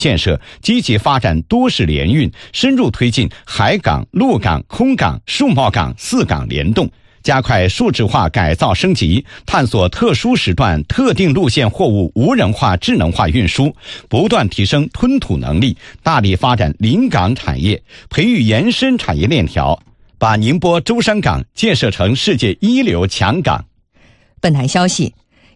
建设，积极发展多式联运，深入推进海港、陆港、空港、数贸港4港联动，加快数字化改造升级，探索特殊时段、特定路线货物无人化、智能化运输，不断提升吞吐能力，大力发展临港产业，培育延伸产业链条，把宁波舟山港建设成世界一流强港。 本台消息，